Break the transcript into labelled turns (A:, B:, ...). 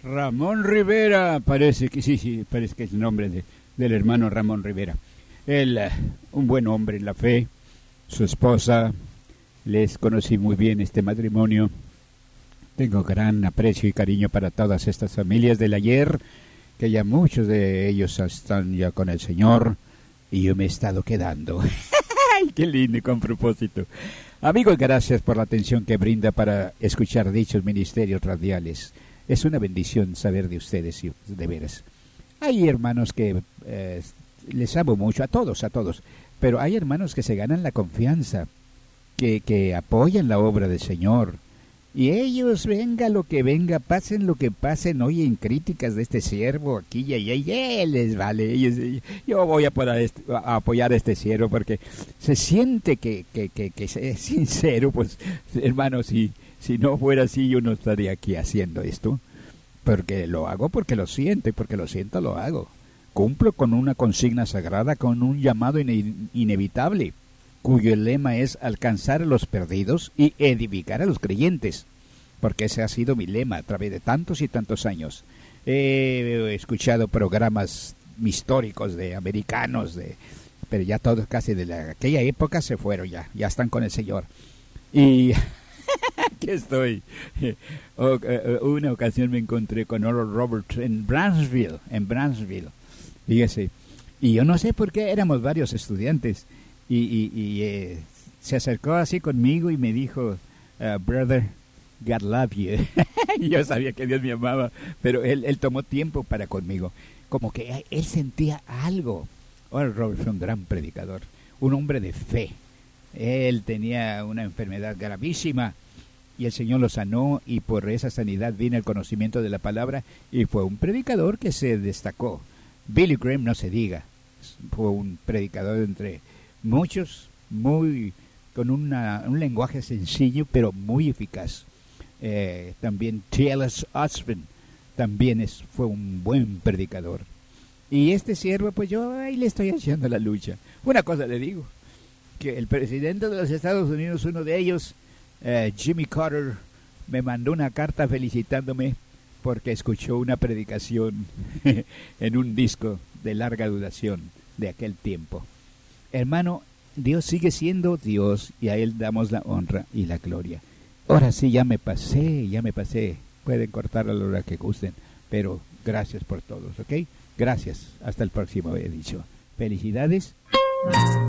A: Ramón Rivera, parece que sí, parece que es el nombre del hermano Ramón Rivera. Él, un buen hombre en la fe, su esposa, les conocí muy bien este matrimonio. Tengo gran aprecio y cariño para todas estas familias del ayer, que ya muchos de ellos están ya con el Señor, y yo me he estado quedando. ¡Ay, qué lindo y con propósito! Amigos, gracias por la atención que brinda para escuchar dichos ministerios radiales. Es una bendición saber de ustedes, de veras. Hay hermanos que les amo mucho, a todos, pero hay hermanos que se ganan la confianza, que apoyan la obra del Señor. Y ellos, venga lo que venga, pasen lo que pasen, oyen críticas de este siervo aquí y allá, les vale. Yo voy a apoyar a este siervo porque se siente que es sincero. Pues, hermano, si no fuera así, yo no estaría aquí haciendo esto. Porque lo hago porque lo siento, y porque lo siento lo hago. Cumplo con una consigna sagrada, con un llamado inevitable, cuyo lema es alcanzar a los perdidos y edificar a los creyentes, porque ese ha sido mi lema a través de tantos y tantos años. He escuchado programas históricos de americanos, pero ya todos casi de aquella época se fueron, ya están con el Señor. Y aquí estoy. Una ocasión me encontré con Oral Roberts en Brownsville, fíjese, y yo no sé por qué, éramos varios estudiantes, y se acercó así conmigo y me dijo, brother, God love you. Yo sabía que Dios me amaba, pero él tomó tiempo para conmigo, como que él sentía algo. Oral Roberts fue un gran predicador, un hombre de fe. Él tenía una enfermedad gravísima y el Señor lo sanó, y por esa sanidad vino el conocimiento de la palabra, y fue un predicador que se destacó. Billy Graham, no se diga, fue un predicador entre muchos, con un lenguaje sencillo pero muy eficaz. También T.L.S. Osborne también fue un buen predicador. Y este siervo, pues yo ahí le estoy haciendo la lucha. Una cosa le digo, que el presidente de los Estados Unidos, uno de ellos, Jimmy Carter, me mandó una carta felicitándome porque escuchó una predicación en un disco de larga duración de aquel tiempo. Hermano, Dios sigue siendo Dios, y a Él damos la honra y la gloria. Ahora sí, ya me pasé. Pueden cortar a la hora que gusten, pero gracias por todos, ¿ok? Gracias. Hasta el próximo, he dicho. Felicidades.